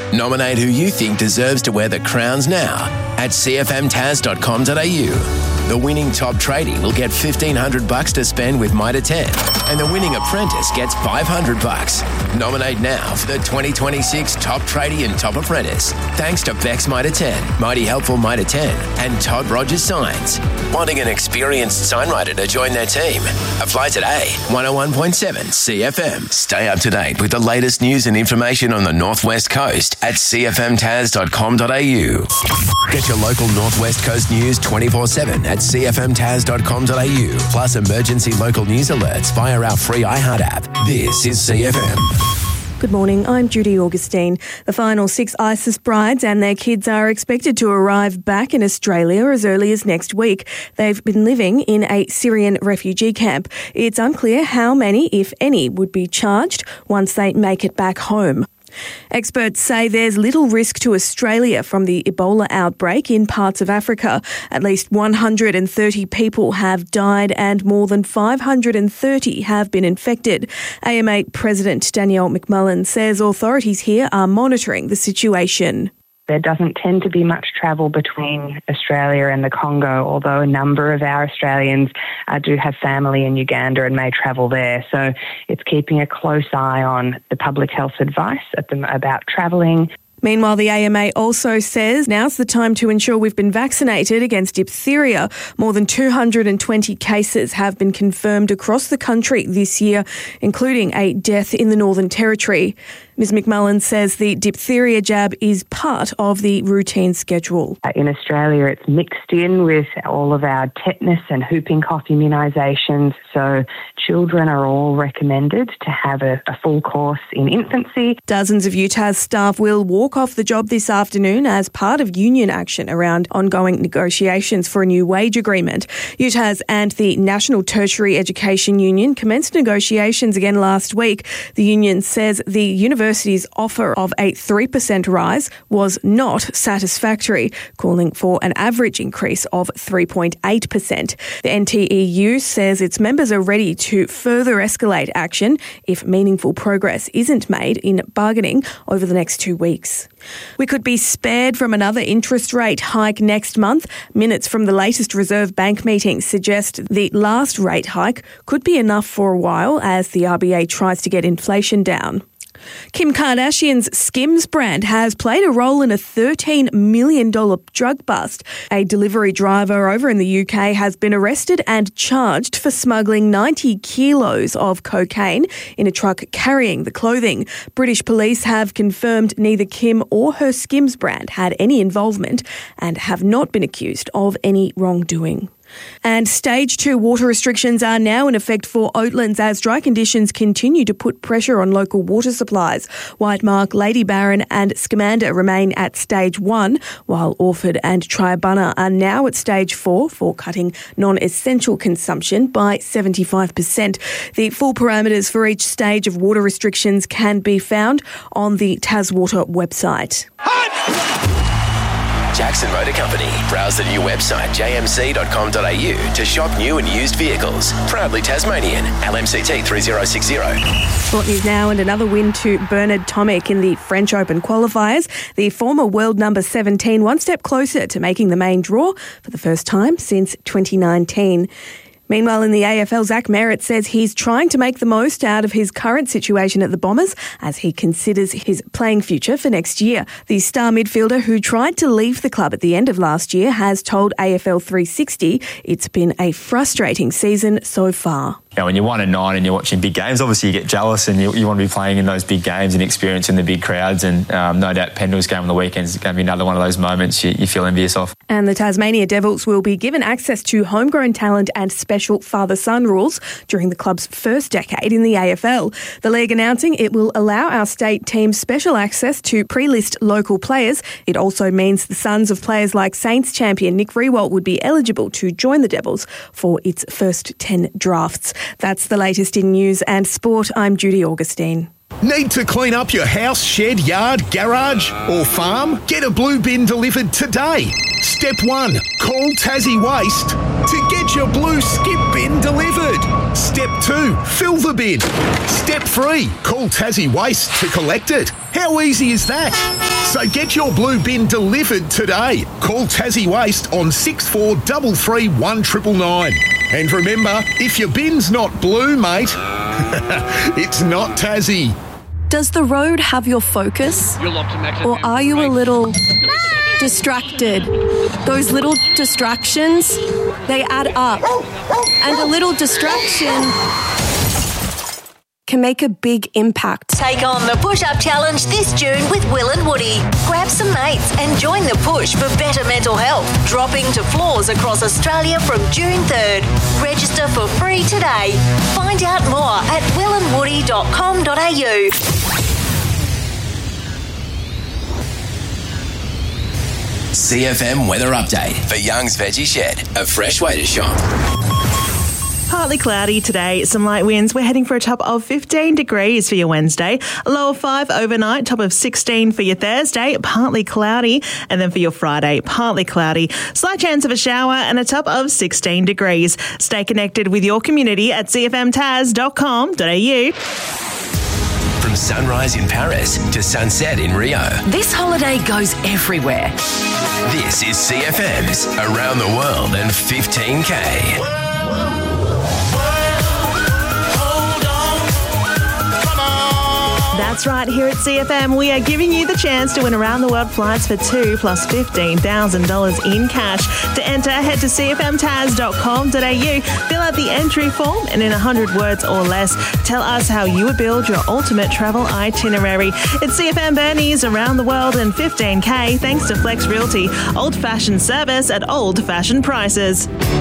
Nominate who you think deserves to wear the crowns now at cfmtaz.com.au. The winning top tradie will get $1,500 to spend with Mitre 10, and the winning apprentice gets $500. Nominate now for the 2026 Top Tradie and Top Apprentice. Thanks to Bex Mitre 10, Mighty Helpful Mitre 10, and Todd Rogers Signs. Wanting an experienced signwriter to join their team? Apply today. 101.7 CFM. Stay up to date with the latest news and information on the Northwest Coast at cfmtaz.com.au. Get your local Northwest Coast news 24/7 at cfmtaz.com.au, plus emergency local news alerts via our free iHeart app. This is CFM. Good morning, I'm Judy Augustine. The final 6 ISIS brides and their kids are expected to arrive back in Australia as early as next week. They've been living in a Syrian refugee camp. It's unclear how many, if any, would be charged once they make it back home. Experts say there's little risk to Australia from the Ebola outbreak in parts of Africa. At least 130 people have died and more than 530 have been infected. AMA President Danielle McMullen says authorities here are monitoring the situation. There doesn't tend to be much travel between Australia and the Congo, although a number of our Australians do have family in Uganda and may travel there. So it's keeping a close eye on the public health advice about travelling. Meanwhile, the AMA also says now's the time to ensure we've been vaccinated against diphtheria. More than 220 cases have been confirmed across the country this year, including a death in the Northern Territory. Ms McMullen says the diphtheria jab is part of the routine schedule. In Australia, it's mixed in with all of our tetanus and whooping cough immunisations. So children are all recommended to have a full course in infancy. Dozens of UTAS staff will walk off the job this afternoon as part of union action around ongoing negotiations for a new wage agreement. UTAS and the National Tertiary Education Union commenced negotiations again last week. The union says the university's offer of a 3% rise was not satisfactory, calling for an average increase of 3.8%. The NTEU says its members are ready to further escalate action if meaningful progress isn't made in bargaining over the next 2 weeks. We could be spared from another interest rate hike next month. Minutes from the latest Reserve Bank meeting suggest the last rate hike could be enough for a while as the RBA tries to get inflation down. Kim Kardashian's Skims brand has played a role in a $13 million drug bust. A delivery driver over in the UK has been arrested and charged for smuggling 90 kilos of cocaine in a truck carrying the clothing. British police have confirmed neither Kim or her Skims brand had any involvement and have not been accused of any wrongdoing. And Stage 2 water restrictions are now in effect for Oatlands as dry conditions continue to put pressure on local water supplies. Whitemark, Lady Baron and Scamander remain at Stage 1, while Orford and Triabunna are now at Stage 4 for cutting non-essential consumption by 75%. The full parameters for each stage of water restrictions can be found on the Taswater website. Jackson Motor Company. Browse the new website jmc.com.au to shop new and used vehicles. Proudly Tasmanian. LMCT 3060. Sport news now, and another win to Bernard Tomic in the French Open qualifiers. The former world number 17 one step closer to making the main draw for the first time since 2019. Meanwhile, in the AFL, Zach Merritt says he's trying to make the most out of his current situation at the Bombers as he considers his playing future for next year. The star midfielder who tried to leave the club at the end of last year has told AFL 360 it's been a frustrating season so far. You know, when you're 1-9 and you're watching big games, obviously you get jealous and you want to be playing in those big games and experiencing the big crowds. And no doubt Pendle's game on the weekend is going to be another one of those moments you feel envious of. And the Tasmania Devils will be given access to homegrown talent and special father-son rules during the club's first decade in the AFL. The league announcing it will allow our state team special access to pre-list local players. It also means the sons of players like Saints champion Nick Riewoldt would be eligible to join the Devils for its first 10 drafts. That's the latest in news and sport. I'm Judy Augustine. Need to clean up your house, shed, yard, garage or farm? Get a blue bin delivered today. Step 1. Call Tassie Waste to get your blue skip bin delivered. Step 2. Fill the bin. Step 3. Call Tassie Waste to collect it. How easy is that? So get your blue bin delivered today. Call Tassie Waste on 6433 1999. And remember, if your bin's not blue, mate, it's not Tassie. Does the road have your focus? Or are you a little distracted? Those little distractions, they add up. And a little distraction can make a big impact. Take on the Push-Up Challenge this June with Will and Woody. Grab some mates and join the push for better mental health, dropping to floors across Australia from June 3rd. Register for free today. Find out more at willandwoody.com.au. CFM weather update for Young's Veggie Shed, a fresh way to shop. Partly cloudy today, some light winds. We're heading for a top of 15 degrees for your Wednesday, a low of 5 overnight, top of 16 for your Thursday, partly cloudy, and then for your Friday, partly cloudy, slight chance of a shower and a top of 16 degrees. Stay connected with your community at cfmtaz.com.au. From sunrise in Paris to sunset in Rio, This holiday goes everywhere. this is CFM's Around the World in 15K. That's right, here at CFM, we are giving you the chance to win around-the-world flights for $2 plus $15,000 in cash. To enter, head to cfmtaz.com.au, fill out the entry form, and in 100 words or less, tell us how you would build your ultimate travel itinerary. It's CFM Bernie's Around the World in 15K, thanks to Flex Realty, old-fashioned service at old-fashioned prices.